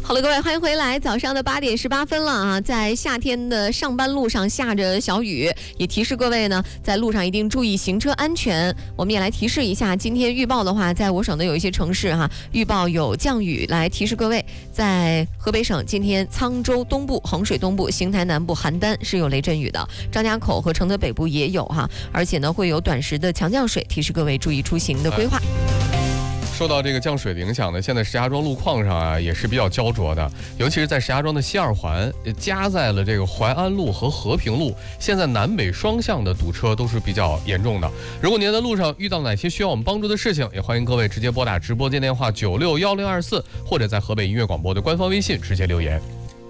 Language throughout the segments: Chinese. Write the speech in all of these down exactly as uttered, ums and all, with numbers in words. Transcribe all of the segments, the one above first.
好了，各位，欢迎回来。早上的八点十八分了啊，在夏天的上班路上下着小雨，也提示各位呢，在路上一定注意行车安全。我们也来提示一下，今天预报的话，在我省的有一些城市哈，预报有降雨，来提示各位，在河北省今天沧州东部、衡水东部、邢台南部、邯郸是有雷阵雨的，张家口和承德北部也有哈，而且呢会有短时的强降水，提示各位注意出行的规划。 受到这个降水的影响呢，现在石家庄路况上啊也是比较焦灼的，尤其是在石家庄的西二环，夹在了这个淮安路和和平路，现在南北双向的堵车都是比较严重的。如果您在路上遇到哪些需要我们帮助的事情，也欢迎各位直接拨打直播间电话九六幺零二四，或者在河北音乐广播的官方微信直接留言。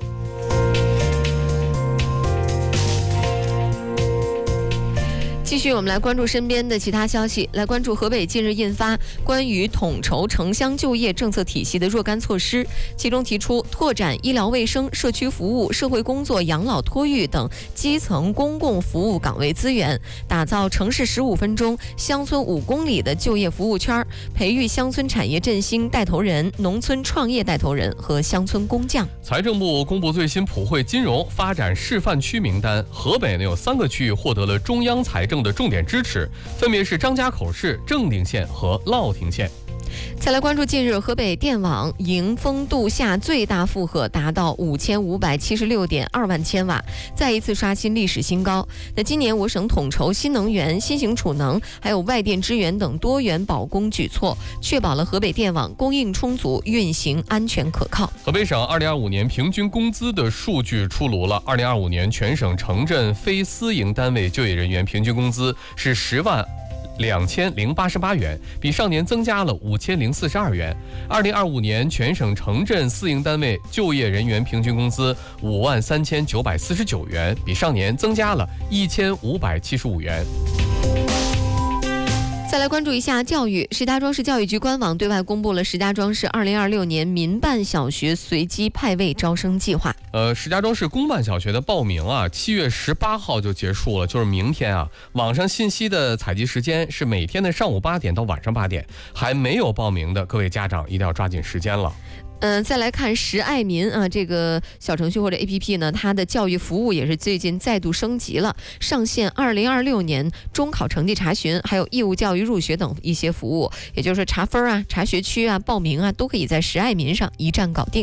继续，我们来关注身边的其他消息。来关注河北近日印发关于统筹城乡就业政策体系的若干措施，其中提出拓展医疗卫生、社区服务、社会工作、养老托育等基层公共服务岗位资源，打造城市十五分钟、乡村五公里的就业服务圈，培育乡村产业振兴带头人、农村创业带头人和乡村工匠。 财政部公布最新普惠金融发展示范区名单，河北呢有三个区域获得了中央财政的重点支持，分别是张家口市、正定县和乐亭县。 再来关注近日河北电网迎峰度夏最大负荷达到五千五百七十六点二万千瓦，再一次刷新历史新高。那今年我省统筹新能源、新型储能还有外电支援等多元保供举措，确保了河北电网供应充足、运行安全可靠。 河北省二零二五年平均工资的数据出炉了，二零二五年全省城镇非私营单位就业人员平均工资是十万两千零八十八元，比上年增加了五千零四十二元。二零二五年全省城镇私营单位就业人员平均工资五万三千九百四十九元，比上年增加了一千五百七十五元。 再来关注一下教育，石家庄市教育局官网对外公布了石家庄市二零二六年民办小学随机派位招生计划。 呃，石家庄市公办小学的报名啊，七月十八号就结束了，就是明天啊。网上信息的采集时间是每天的上午八点到晚上八点，还没有报名的各位家长一定要抓紧时间了。 嗯、呃，再来看识爱民啊，这个小程序或者 A P P 呢，它的教育服务也是最近再度升级了，上线二零二六年中考成绩查询，还有义务教育入学等一些服务，也就是查分啊、查学区啊、报名啊，都可以在识爱民上一站搞定。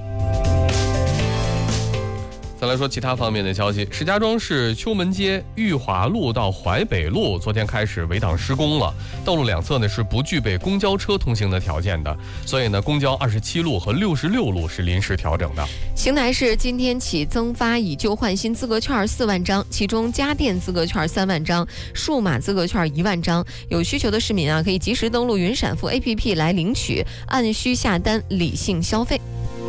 再来说其他方面的消息，石家庄市秋门街裕华路到淮北路昨天开始围挡施工了，道路两侧呢是不具备公交车通行的条件的，所以呢公交二十七路和六十六路是临时调整的。 邢台市今天起增发以旧换新资格券四万张，其中家电资格券三万张，数码资格券一万张，有需求的市民啊可以及时登录云闪付 A P P 来领取，按需下单，理性消费。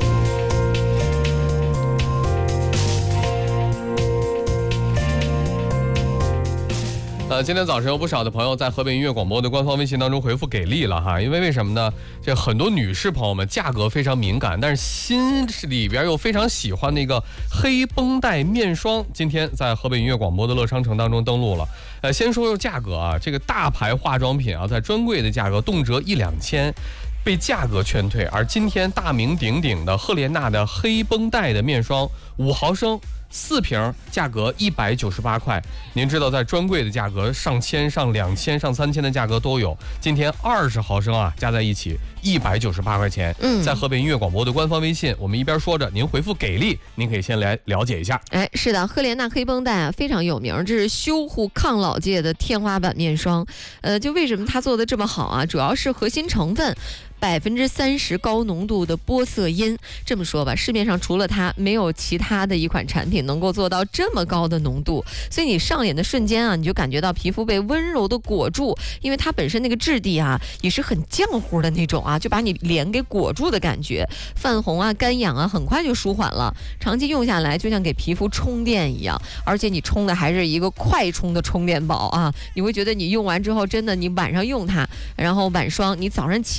呃，今天早上有不少的朋友在河北音乐广播的官方微信当中回复给力了哈，因为为什么呢？这很多女士朋友们价格非常敏感，但是心里边又非常喜欢那个黑绷带面霜，今天在河北音乐广播的乐商城当中登录了。呃，先说说价格啊，这个大牌化妆品啊，在专柜的价格动辄一两千。被价格劝退，而今天大名鼎鼎的赫莲娜的黑绷带的面霜五毫升四瓶，价格一百九十八块。您知道在专柜的价格上千、上两千、上三千的价格都有，今天二十毫升啊加在一起一百九十八块钱。嗯，在河北音乐广播的官方微信，我们一边说着，您回复给力，您可以先来了解一下。 哎，是的，赫莲娜黑绷带啊非常有名，这是修护抗老界的天花板面霜。呃，就为什么它做的这么好啊？主要是核心成分。百分之三十高浓度的玻色因，这么说吧，市面上除了它，没有其他的一款产品能够做到这么高的浓度，所以你上脸的瞬间啊，你就感觉到皮肤被温柔的裹住，因为它本身那个质地啊，也是很浆糊的那种啊，就把你脸给裹住的感觉，泛红啊、干痒啊，很快就舒缓了。长期用下来，就像给皮肤充电一样，而且你充的还是一个快充的充电宝啊，你会觉得你用完之后，真的你晚上用它，然后晚霜，你早上起来之后。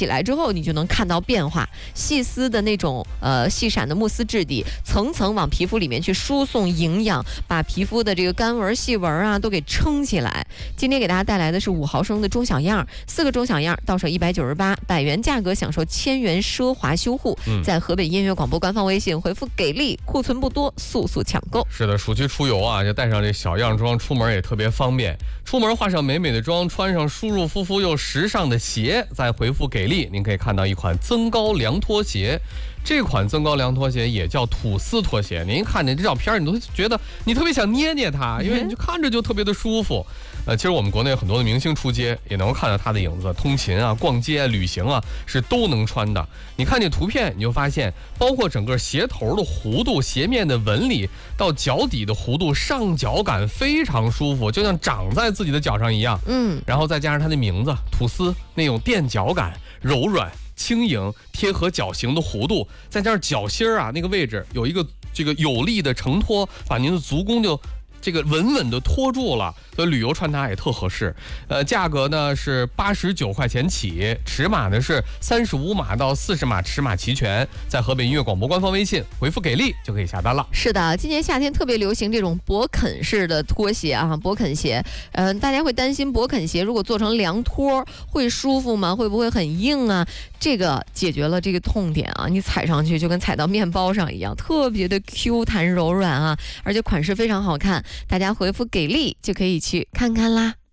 后，你就能看到变化。细丝的那种呃细闪的慕斯质地，层层往皮肤里面去输送营养，把皮肤的这个干纹、细纹啊都给撑起来。今天给大家带来的是五毫升的中小样，四个中小样到手一百九十八，百元价格享受千元奢华修护。 嗯、 在河北音乐广播官方微信回复“给力”，库存不多，速速抢购。 是的，暑期出游啊，就带上这小样装，出门也特别方便。出门化上美美的妆，穿上舒舒服服又时尚的鞋，再回复“给力”，您可以看到一款增高凉拖鞋。这款增高凉拖鞋也叫吐司拖鞋，您看见这照片，你都觉得你特别想捏捏它，因为你就看着就特别的舒服。呃，其实我们国内很多的明星出街也能够看到它的影子，通勤啊、逛街啊、旅行啊是都能穿的。你看这图片，你就发现，包括整个鞋头的弧度、鞋面的纹理到脚底的弧度，上脚感非常舒服，就像长在自己的脚上一样。 嗯， 然后再加上它的名字吐司，那种垫脚感、柔软。轻盈贴合脚型的弧度，再加上脚心儿啊那个位置有一个这个有力的承托，把您的足弓就这个稳稳的托住了，所以旅游穿它也特合适。呃，价格呢是八十九块钱起，尺码呢是三十五码到四十码，尺码齐全。在河北音乐广播官方微信回复“给力”就可以下单了。 是的，今年夏天特别流行这种勃肯式的拖鞋啊，勃肯鞋。嗯、呃，大家会担心勃肯鞋如果做成凉拖会舒服吗？会不会很硬啊？这个解决了这个痛点啊，你踩上去就跟踩到面包上一样，特别的 Q 弹柔软啊，而且款式非常好看。大家回复“给力”就可以去看看啦。